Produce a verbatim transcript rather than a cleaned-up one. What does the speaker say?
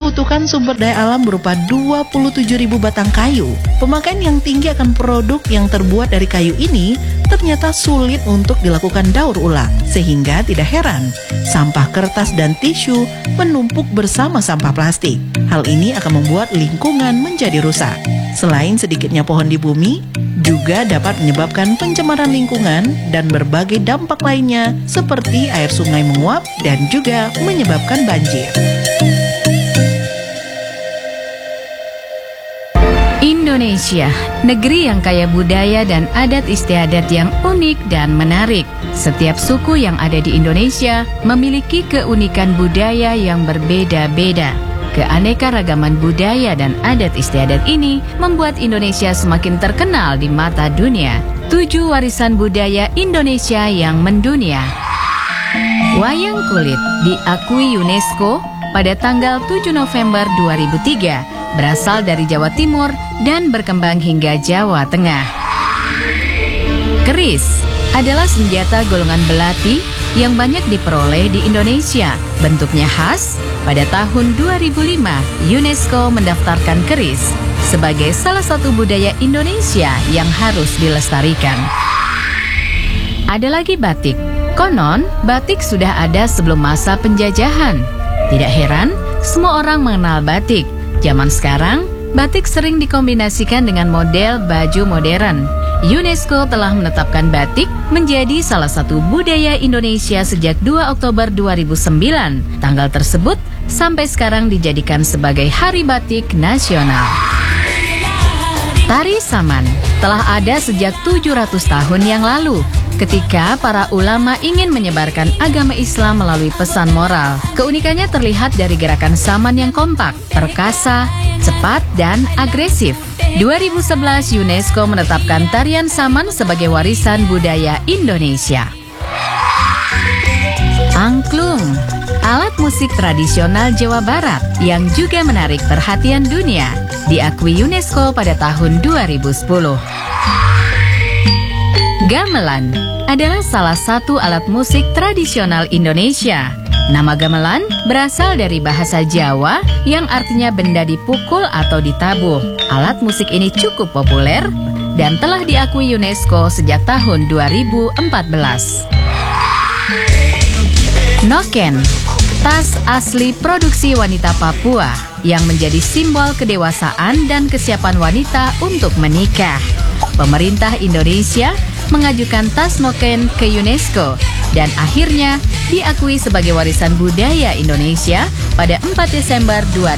membutuhkan sumber daya alam berupa dua puluh tujuh ribu batang kayu. Pemakaian yang tinggi akan produk yang terbuat dari kayu ini ternyata sulit untuk dilakukan daur ulang. Sehingga tidak heran, sampah kertas dan tisu menumpuk bersama sampah plastik. Hal ini akan membuat lingkungan menjadi rusak. Selain sedikitnya pohon di bumi, juga dapat menyebabkan pencemaran lingkungan dan berbagai dampak lainnya seperti air sungai menguap dan juga menyebabkan banjir. Indonesia, negeri yang kaya budaya dan adat istiadat yang unik dan menarik. Setiap suku yang ada di Indonesia memiliki keunikan budaya yang berbeda-beda. Keanekaragaman budaya dan adat istiadat ini membuat Indonesia semakin terkenal di mata dunia. Tujuh warisan budaya Indonesia yang mendunia. Wayang kulit diakui UNESCO pada tanggal tujuh November dua ribu tiga, berasal dari Jawa Timur dan berkembang hingga Jawa Tengah. Keris adalah senjata golongan belati yang banyak diperoleh di Indonesia. Bentuknya khas. Pada tahun dua ribu lima, UNESCO mendaftarkan keris sebagai salah satu budaya Indonesia yang harus dilestarikan. Ada lagi batik. Konon, batik sudah ada sebelum masa penjajahan. Tidak heran, semua orang mengenal batik. Zaman sekarang, batik sering dikombinasikan dengan model baju modern. UNESCO telah menetapkan batik menjadi salah satu budaya Indonesia sejak dua Oktober dua ribu sembilan. Tanggal tersebut sampai sekarang dijadikan sebagai Hari Batik Nasional. Tari Saman telah ada sejak tujuh ratus tahun yang lalu, ketika para ulama ingin menyebarkan agama Islam melalui pesan moral. Keunikannya terlihat dari gerakan saman yang kompak, perkasa, cepat, dan agresif. dua ribu sebelas UNESCO menetapkan tarian saman sebagai warisan budaya Indonesia. Angklung, alat musik tradisional Jawa Barat yang juga menarik perhatian dunia, diakui UNESCO pada tahun dua ribu sepuluh. Gamelan adalah salah satu alat musik tradisional Indonesia. Nama gamelan berasal dari bahasa Jawa yang artinya benda dipukul atau ditabuh. Alat musik ini cukup populer dan telah diakui UNESCO sejak tahun dua ribu empat belas. Noken, tas asli produksi wanita Papua yang menjadi simbol kedewasaan dan kesiapan wanita untuk menikah. Pemerintah Indonesia mengajukan tas noken ke UNESCO dan akhirnya diakui sebagai warisan budaya Indonesia pada empat Desember dua